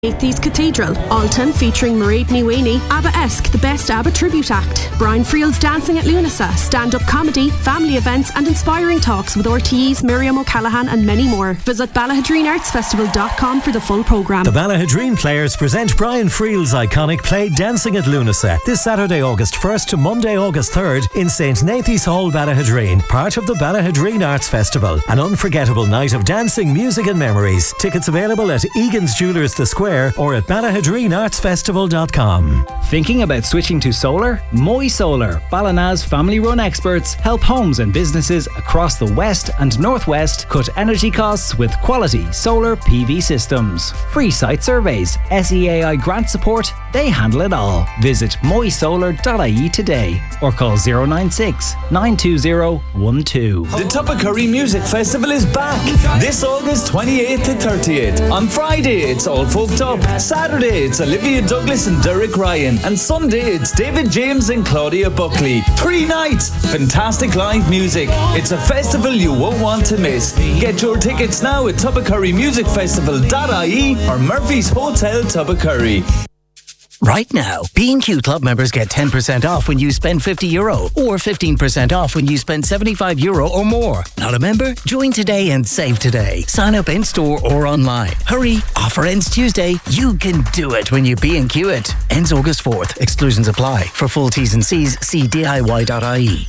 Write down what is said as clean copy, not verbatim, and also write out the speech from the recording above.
Athys Cathedral, Alton featuring Mairead Ní ABBA-esque, the best ABBA tribute act, Brian Friel's Dancing at Lunasa, stand-up comedy, family events and inspiring talks with RTE's Miriam O'Callaghan and many more. Visit BallahadrineArtsFestival.com for the full programme. The Ballahadrine Players present Brian Friel's iconic play Dancing at Lunasa this Saturday, August 1st to Monday, August 3rd in St. Nathy's Hall, Ballahadrine, part of the Ballahadrine Arts Festival. An unforgettable night of dancing, music and memories. Tickets available at Egan's Jewellers The Square or at BallahadrineArtsFestival.com. Thinking about switching to solar? Moy Solar, Ballina's family-run experts, help homes and businesses across the west and northwest cut energy costs with quality solar PV systems. Free site surveys, SEAI grant support, they handle it all. Visit moysolar.ie today or call 096 920 12. The Tubbercurry Music Festival is back this August 28th to 30th. On Friday it's All Folked Up, Saturday it's Olivia Douglas and Derek Ryan, and Sunday it's David James and Claudia Buckley. 3 nights, fantastic live music. It's a festival you won't want to miss. Get your tickets now at tubbercurrymusicfestival.ie or Murphy's Hotel Tubbercurry. Right now, B&Q Club members get 10% off when you spend €50 or 15% off when you spend €75 or more. Not a member? Join today and save today. Sign up in-store or online. Hurry, offer ends Tuesday. You can do it when you B&Q it. Ends August 4th. Exclusions apply. For full T's and C's, see DIY.ie.